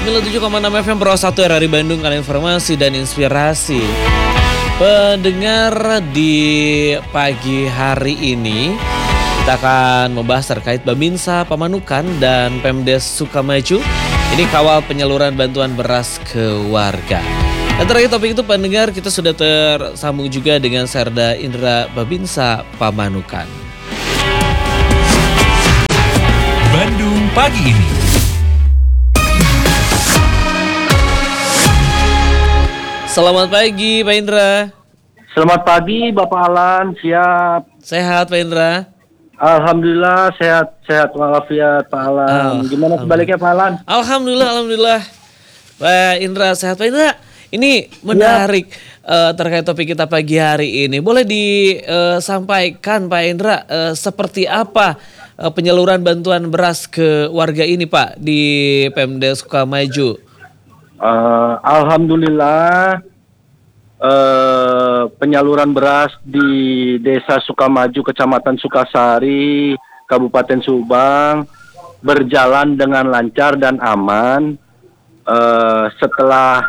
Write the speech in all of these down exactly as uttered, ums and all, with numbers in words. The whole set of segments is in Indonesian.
sembilan puluh tujuh koma enam F M Pro satu R R I Bandung, kalian informasi dan inspirasi. Pendengar, di pagi hari ini kita akan membahas terkait Babinsa Pamanukan dan Pemdes Sukamaju. Ini kawal penyaluran bantuan beras ke warga. Dan terakhir topik itu, pendengar, kita sudah tersambung juga dengan Serda Indra Babinsa Pamanukan. Bandung pagi ini. Selamat pagi Pak Indra. Selamat pagi Bapak Alan, siap. Sehat Pak Indra? Alhamdulillah sehat, sehat walafiat Pak Alan. Oh, Gimana sebaliknya Pak Alan? Alhamdulillah, Alhamdulillah. Pak Indra sehat. Pak Indra, ini menarik uh, terkait topik kita pagi hari ini. Boleh disampaikan Pak Indra uh, seperti apa uh, penyaluran bantuan beras ke warga ini Pak di Pemdes Sukamaju? Uh, Alhamdulillah uh, penyaluran beras di Desa Sukamaju, Kecamatan Sukasari, Kabupaten Subang berjalan dengan lancar dan aman. Uh, setelah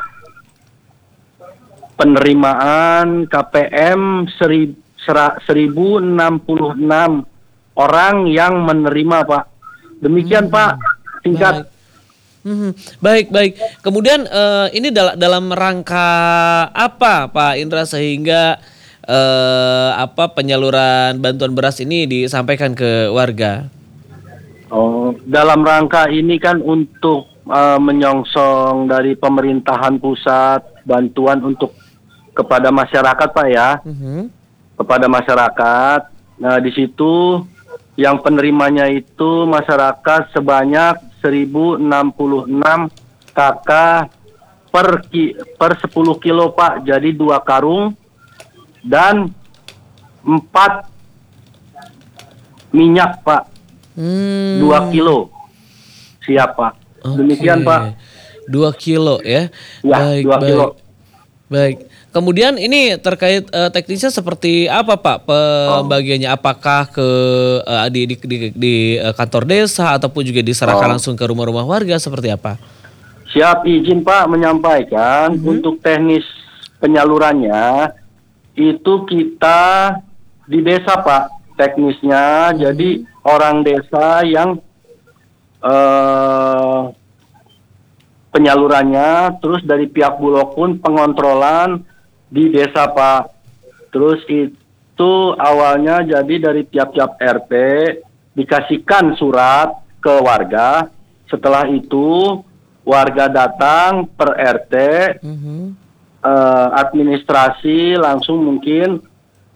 penerimaan K P M seribu enam puluh enam orang yang menerima Pak. Demikian hmm, Pak, singkat. Baik. Hmm, baik, baik. Kemudian uh, ini dal- dalam rangka apa Pak Indra sehingga uh, apa penyaluran bantuan beras ini disampaikan ke warga? Oh, dalam rangka ini kan untuk uh, menyongsong dari pemerintahan pusat bantuan untuk kepada masyarakat Pak ya, uh-huh. kepada masyarakat. Nah di situ yang penerimanya itu masyarakat sebanyak seribu enam puluh enam kakak per ki, per sepuluh kilo Pak, jadi dua karung dan empat minyak Pak, hmm. dua kilo siap Pak. Okay. Demikian Pak. Dua kilo ya? Ya, baik, dua baik. kilo. Baik. Kemudian ini terkait uh, teknisnya seperti apa Pak pembagiannya? Apakah ke uh, di di, di, di uh, kantor desa ataupun juga diserahkan oh. langsung ke rumah-rumah warga, seperti apa? Siap, izin Pak menyampaikan mm-hmm. untuk teknis penyalurannya itu kita di desa Pak teknisnya. Mm-hmm. Jadi orang desa yang uh, penyalurannya, terus dari pihak Bulog pun pengontrolan di desa Pak. Terus itu awalnya jadi dari tiap-tiap R T dikasihkan surat ke warga. Setelah itu warga datang per R T, mm-hmm. eh, administrasi langsung mungkin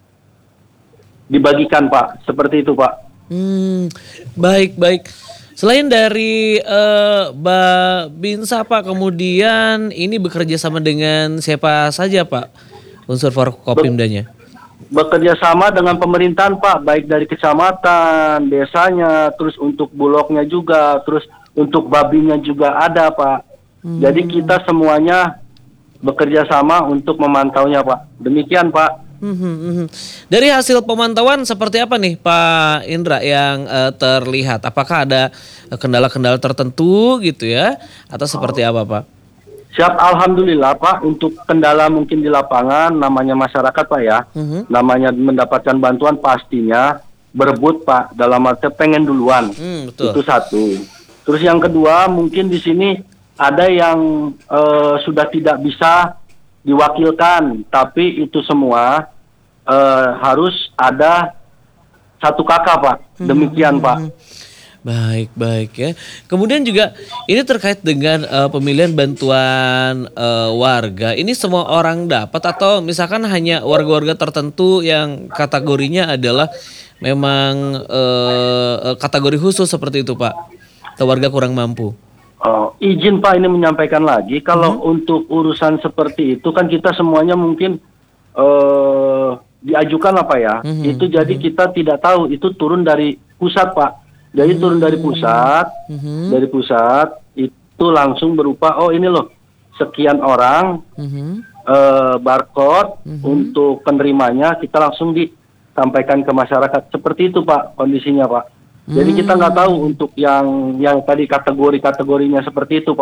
dibagikan Pak. Seperti itu Pak. Hmm, baik, baik. Selain dari uh, Babinsa Pak, kemudian ini bekerja sama dengan siapa saja Pak unsur Forkopimdanya? Bekerja sama dengan pemerintahan Pak, baik dari kecamatan, desanya, terus untuk bulognya juga, terus untuk babinya juga ada Pak. Hmm. Jadi kita semuanya bekerja sama untuk memantaunya Pak. Demikian Pak. Hmm, hmm, hmm. Dari hasil pemantauan seperti apa nih Pak Indra yang uh, terlihat? Apakah ada kendala-kendala tertentu gitu ya? Atau seperti apa Pak? Siap, Alhamdulillah Pak. Untuk kendala mungkin di lapangan, namanya masyarakat Pak ya. Uh-huh. Namanya mendapatkan bantuan pastinya berebut Pak. Dalam arti pengen duluan. Hmm, betul. Itu satu. Terus yang kedua mungkin di sini ada yang uh, sudah tidak bisa diwakilkan, tapi itu semua uh, harus ada satu kakak Pak. Demikian hmm, Pak. Baik, baik ya. Kemudian juga ini terkait dengan uh, pemilihan bantuan uh, warga. Ini semua orang dapat atau misalkan hanya warga-warga tertentu yang kategorinya adalah memang uh, kategori khusus seperti itu Pak? Atau warga kurang mampu? Oh, izin Pak ini menyampaikan lagi, kalau hmm. untuk urusan seperti itu kan kita semuanya mungkin uh, diajukan apa ya, hmm. itu jadi hmm. kita tidak tahu itu turun dari pusat Pak, jadi hmm. turun dari pusat, hmm. dari pusat itu langsung berupa oh ini loh sekian orang, hmm. uh, barcode hmm. untuk penerimanya kita langsung disampaikan ke masyarakat, seperti itu Pak kondisinya Pak. Jadi kita nggak tahu untuk yang yang tadi kategori-kategorinya seperti itu Pak.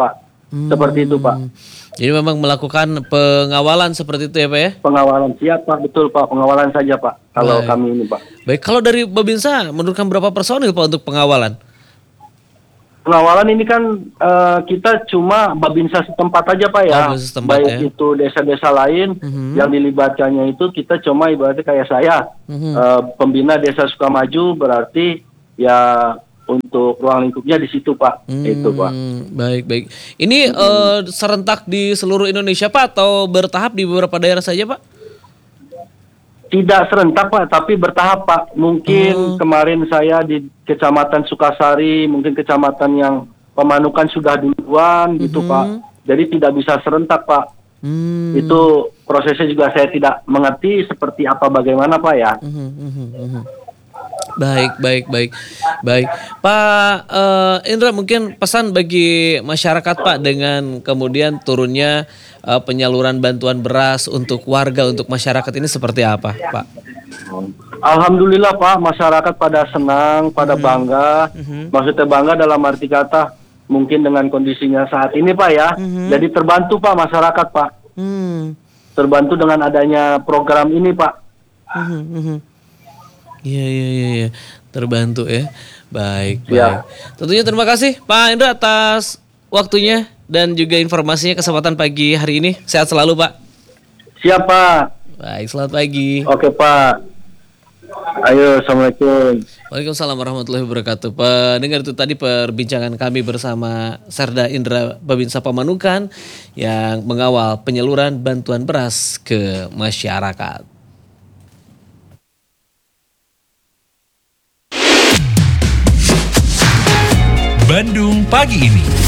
Seperti itu Pak. Jadi memang melakukan pengawalan seperti itu ya Pak ya? Pengawalan siap Pak, betul Pak. Pengawalan saja Pak. Kalau Baik. kami ini Pak. Baik, kalau dari Babinsa menurunkan berapa personil Pak untuk pengawalan? Pengawalan ini kan eh, kita cuma Babinsa setempat aja Pak ya. Oh, Babinsa setempat, Baik ya. itu desa-desa lain Mhm. yang dilibatkannya itu kita cuma ibaratnya kayak saya. Mhm. eh, pembina Desa Sukamaju berarti ya untuk ruang lingkupnya di situ Pak. Itu Pak. Hmm, baik baik. Ini eh, serentak di seluruh Indonesia Pak atau bertahap di beberapa daerah saja Pak? Tidak serentak Pak, tapi bertahap Pak. Mungkin kemarin saya di Kecamatan Sukasari, mungkin kecamatan yang pemanukan sudah duluan gitu Pak. Jadi tidak bisa serentak Pak. Hmm. Itu prosesnya juga saya tidak mengerti seperti apa bagaimana Pak ya. Mhm, mhm, mhm. Baik, baik, baik, baik. Pak eh, Indra, mungkin pesan bagi masyarakat Pak dengan kemudian turunnya eh, penyaluran bantuan beras untuk warga, untuk masyarakat ini seperti apa Pak? Alhamdulillah Pak, masyarakat pada senang, pada bangga. Maksudnya bangga dalam arti kata mungkin dengan kondisinya saat ini Pak ya. Jadi terbantu Pak masyarakat Pak. Hmm. Terbantu dengan adanya program ini Pak. Mhm, mhm. Iya, iya, iya, iya. Terbantu ya. Baik, Siap. baik. Tentunya terima kasih Pak Indra atas waktunya dan juga informasinya kesempatan pagi hari ini. Sehat selalu Pak. Siap Pak. Baik, selamat pagi. Oke Pak. Ayo, Assalamualaikum. Waalaikumsalam warahmatullahi wabarakatuh. Pendengar, itu tadi perbincangan kami bersama Serda Indra Babinsa Pamanukan yang mengawal penyaluran bantuan beras ke masyarakat. Bandung pagi ini.